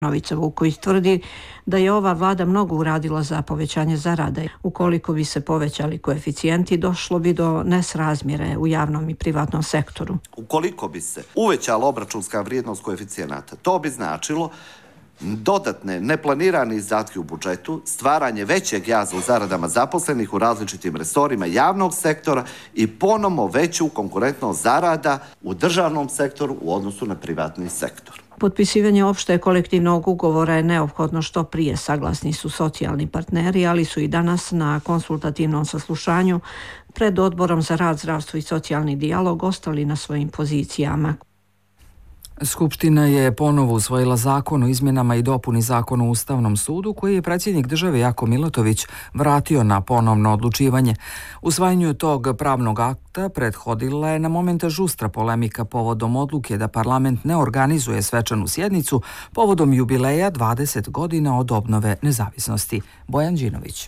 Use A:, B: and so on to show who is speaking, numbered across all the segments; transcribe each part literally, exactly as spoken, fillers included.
A: Novica Vuković tvrdi da je ova vlada mnogo uradila za povećanje zarade. Ukoliko bi se povećali koeficijenti, došlo bi do nesrazmjere u javnom i privatnom sektoru.
B: Ukoliko bi se uvećala obračunska vrijednost koeficijenata, to bi značilo dodatne neplanirane izdatke u budžetu, stvaranje većeg jaza u zaradama zaposlenih u različitim resorima javnog sektora i ponovno veću konkurentnost zarada u državnom sektoru u odnosu na privatni sektor.
A: Potpisivanje opšte kolektivnog ugovora je neophodno što prije, saglasni su socijalni partneri, ali su i danas na konsultativnom saslušanju pred Odborom za rad, zdravstvo i socijalni dijalog ostali na svojim pozicijama.
C: Skupština je ponovo usvojila zakon o izmjenama i dopuni zakona o Ustavnom sudu koji je predsjednik države Jako Milatović vratio na ponovno odlučivanje. Usvajanju tog pravnog akta prethodila je na moment žustra polemika povodom odluke da parlament ne organizuje svečanu sjednicu povodom jubileja dvadeset godina od obnove nezavisnosti. Bojan Đinović.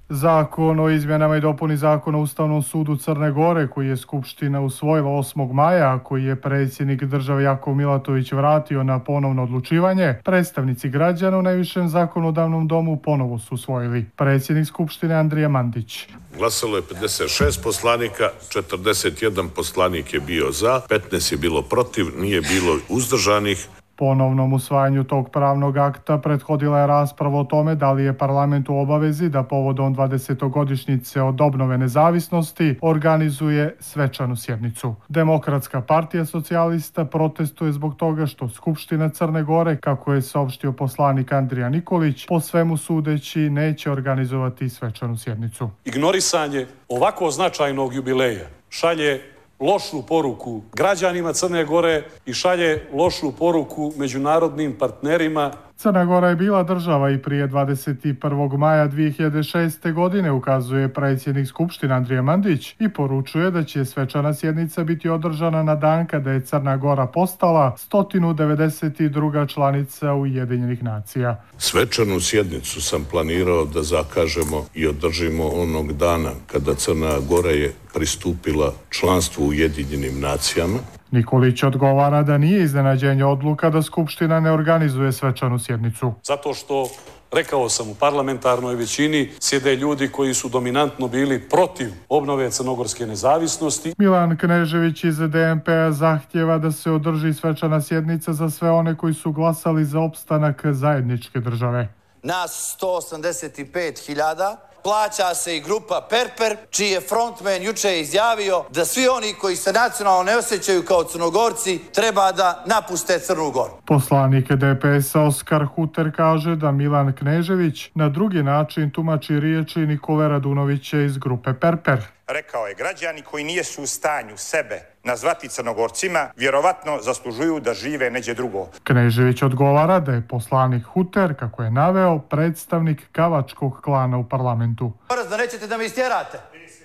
D: Zakon o izmjenama i dopuni zakona o Ustavnom sudu Crne Gore, koji je Skupština usvojila osmog maja, a koji je predsjednik države Jako Milatović vratio na ponovno odlučivanje, predstavnici građana u najvišem zakonodavnom domu ponovo su usvojili. Predsjednik Skupštine Andrija Mandić.
E: Glasalo je pedeset šest poslanika, četrdeset jedan poslanik je bio za, petnaest je bilo protiv, nije bilo uzdržanih.
D: Ponovnom usvajanju tog pravnog akta prethodila je rasprava o tome da li je parlament u obavezi da povodom dvadesetogodišnjice od obnove nezavisnosti organizuje svečanu sjednicu. Demokratska partija socijalista protestuje zbog toga što Skupština Crne Gore, kako je saopštio poslanik Andrija Nikolić, po svemu sudeći neće organizovati svečanu sjednicu.
F: Ignorisanje ovako značajnog jubileja šalje lošu poruku građanima Crne Gore i šalje lošu poruku međunarodnim partnerima.
D: Crna Gora je bila država i prije dvadeset prvog maja dvije hiljade šeste. godine, ukazuje predsjednik Skupštine Andrija Mandić i poručuje da će svečana sjednica biti održana na dan kada je Crna Gora postala sto devedeset druga članica Ujedinjenih nacija.
E: Svečanu sjednicu sam planirao da zakažemo i održimo onog dana kada Crna Gora je pristupila članstvu u Ujedinjenim nacijama.
D: Nikolić odgovara da nije iznenađenje odluka da Skupština ne organizuje svečanu sjednicu.
F: Zato što, rekao sam, u parlamentarnoj većini sjede ljudi koji su dominantno bili protiv obnove crnogorske nezavisnosti.
D: Milan Knežević iz D M P-a zahtjeva da se održi svečana sjednica za sve one koji su glasali za opstanak zajedničke države.
G: Nas sto osamdeset pet hiljada plaća se i grupa Perper, čiji je frontman juče izjavio da svi oni koji se nacionalno ne osjećaju kao Crnogorci treba da napuste Crnu Goru.
D: Poslanik D P S-a Oskar Huter kaže da Milan Knežević na drugi način tumači riječi Nikole Radunovića iz grupe Perper.
H: Rekao je, građani koji nijesu u stanju sebe nazvati Crnogorcima, vjerovatno zaslužuju da žive neđe drugo.
D: Knežević odgovara da je poslanik Huter, kako je naveo, predstavnik kavačkog klana u parlamentu.
G: Da nećete da me istjerate?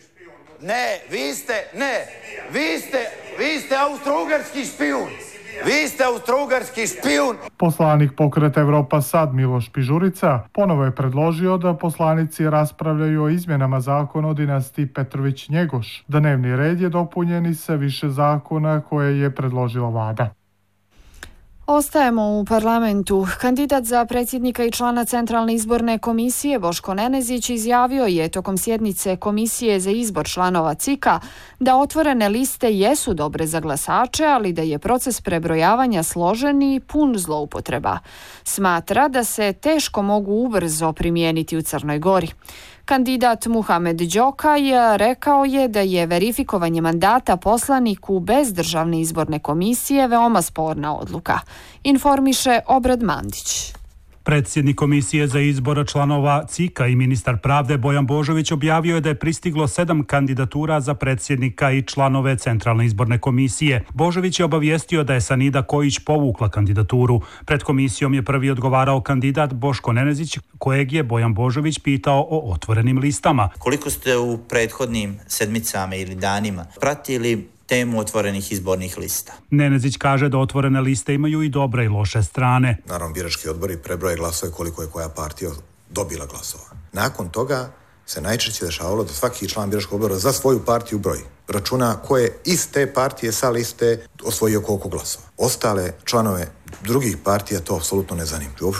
G: Ne, vi ste, ne, vi ste, vi ste austro-ugarski špijun. Vi ste austro-ugarski špijun.
D: Poslanik Pokreta Evropa Sad Miloš Pižurica ponovo je predložio da poslanici raspravljaju o izmjenama zakona o dinastiji Petrović-Njegoš. Dnevni red je dopunjen i sa više zakona koje je predložila vlada.
I: Ostajemo u parlamentu. Kandidat za predsjednika i člana Centralne izborne komisije Boško Nenezić izjavio je tokom sjednice Komisije za izbor članova C I K-a da otvorene liste jesu dobre za glasače, ali da je proces prebrojavanja složen i pun zloupotreba. Smatra da se teško mogu ubrzo primijeniti u Crnoj Gori. Kandidat Muhamed Đokaj rekao je da je verifikovanje mandata poslaniku bez Državne izborne komisije veoma sporna odluka. Informiše Obrad Mandić.
J: Predsjednik Komisije za izbor članova C I K-a i ministar pravde Bojan Božović objavio je da je pristiglo sedam kandidatura za predsjednika i članove Centralne izborne komisije. Božović je obavijestio da je Sanida Kojić povukla kandidaturu. Pred komisijom je prvi odgovarao kandidat Boško Nenezić, kojeg je Bojan Božović pitao o otvorenim listama.
K: Koliko ste u prethodnim sedmicama ili danima pratili temu otvorenih izbornih lista?
J: Nenezić kaže da otvorene liste imaju i dobre i loše strane.
L: Naravno, birački odbori prebroje glasove koliko je koja partija dobila glasova. Nakon toga se najčešće dešavalo da svaki član biračkog odbora za svoju partiju broji. Računa ko je iz te partije sa liste osvojio koliko glasova. Ostale članove drugih partija to apsolutno ne zanima.